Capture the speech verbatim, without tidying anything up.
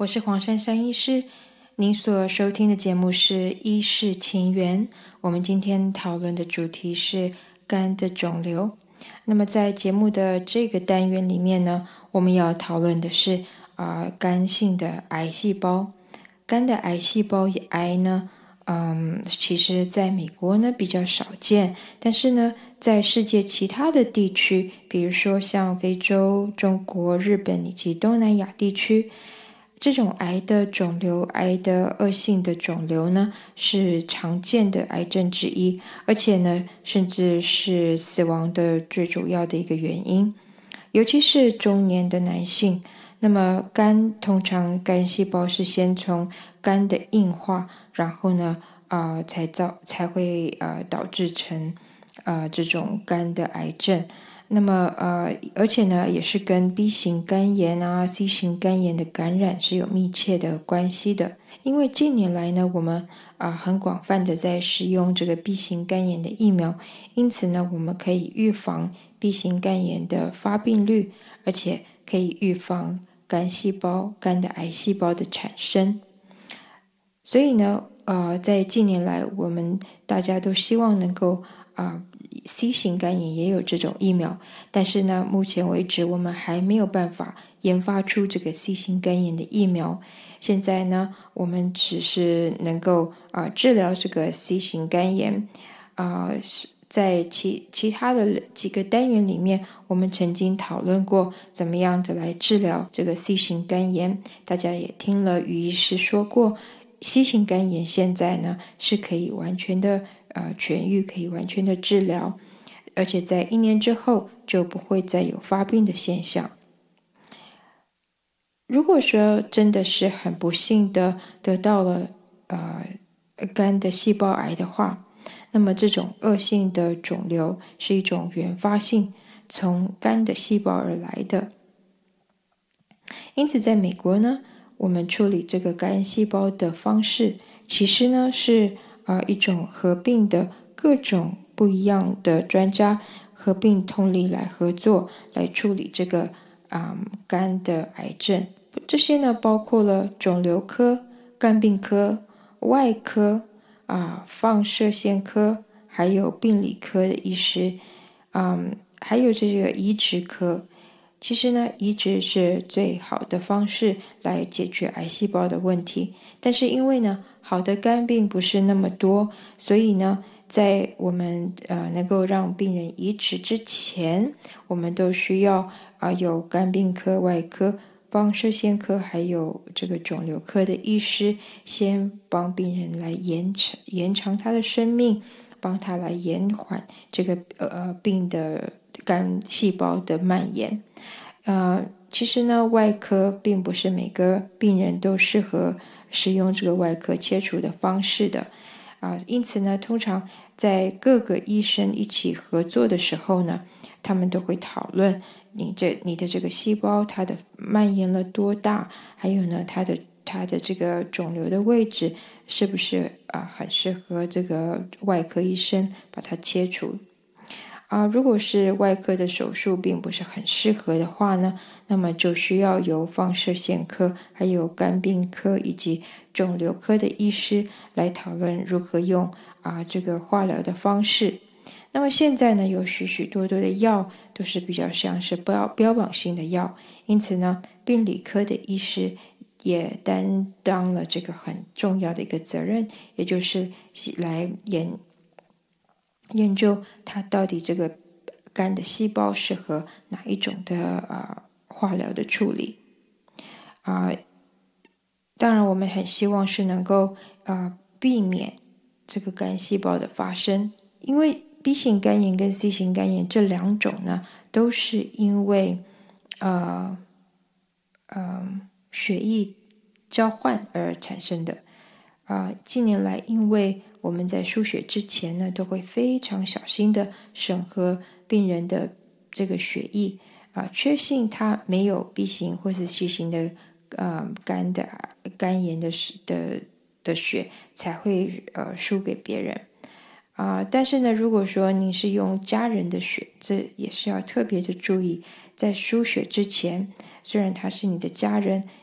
我是黄珊珊医师，您所收听的节目是医事情缘。我们今天讨论的主题是肝的肿瘤。那么在节目的这个单元里面呢，我们要讨论的是啊、呃、肝性的癌细胞。肝的癌细胞癌呢，嗯，其实在美国呢比较少见，但是呢，在世界其他的地区，比如说像非洲、中国、日本以及东南亚地区，这种癌的肿瘤，癌的恶性的肿瘤呢，是常见的癌症之一，而且呢，甚至是死亡的最主要的一个原因。尤其是中年的男性，那么肝通常肝细胞是先从肝的硬化，然后呢，呃，才造才会呃导致成呃这种肝的癌症。那么呃，而且呢，也是跟 B 型肝炎啊、C 型肝炎的感染是有密切的关系的。因为近年来呢，我们啊、呃、很广泛的在使用这个 B 型肝炎的疫苗，因此呢，我们可以预防 B 型肝炎的发病率，而且可以预防肝细胞、肝的癌细胞的产生。所以呢，呃，在近年来，我们大家都希望能够啊、呃、C 型肝炎也有这种疫苗，但是呢，目前为止我们还没有办法研发出这个 C 型肝炎的疫苗。现在呢，我们只是能够啊、呃、治疗这个 C 型肝炎啊、呃，在其其他的几个单元里面，我们曾经讨论过怎么样的来治疗这个 C 型肝炎，大家也听了于医师说过。C 型肝炎现在呢是可以完全的呃痊愈，可以完全的治疗，而且在一年之后就不会再有发病的现象。如果说真的是很不幸的得到了呃肝的细胞癌的话，那么这种恶性的肿瘤是一种原发性从肝的细胞而来的。因此在美国呢，我们处理这个肝细胞的方式，其实呢是呃一种合并的各种不一样的专家合并通力来合作，来处理这个啊、嗯、肝的癌症。这些呢包括了肿瘤科、肝病科、外科啊、放射线科，还有病理科的医师，嗯，还有这个移植科。其实呢，移植是最好的方式来解决癌细胞的问题。但是因为呢，好的肝病不是那么多，所以呢，在我们呃能够让病人移植之前，我们都需要啊、呃、有肝病科、外科、放射线科，还有这个肿瘤科的医师，先帮病人来延长延长他的生命，帮他来延缓这个呃病的肝细胞的蔓延。呃，其实呢，外科并不是每个病人都适合使用这个外科切除的方式的，啊、呃，因此呢，通常在各个医生一起合作的时候呢，他们都会讨论你这你的这个细胞它的蔓延了多大，还有呢，它的它的这个肿瘤的位置是不是啊、呃、很适合这个外科医生把它切除。啊，如果是外科的手术并不是很适合的话呢，那么就需要由放射线科、还有肝病科以及肿瘤科的医师来讨论如何用啊这个化疗的方式。那么现在呢，有许许多多的药都是比较像是标标榜性的药，因此呢，病理科的医师也担当了这个很重要的一个责任，也就是来研。研究它到底这个肝的细胞适合哪一种的呃化疗的处理啊、呃？当然，我们很希望是能够呃避免这个肝细胞的发生，因为 B 型肝炎跟 C 型肝炎这两种呢，都是因为呃呃血液交换而产生的。啊、呃，近年来，因为我们在输血之前呢，都会非常小心的审核病人的这个血液啊、呃，确信他没有 B 型或是 C 型的呃肝的肝炎的的的血，才会呃输给别人啊、呃。但是呢，如果说你是用家人的血，这也是要特别的注意，在输血之前，虽然他是你的家人，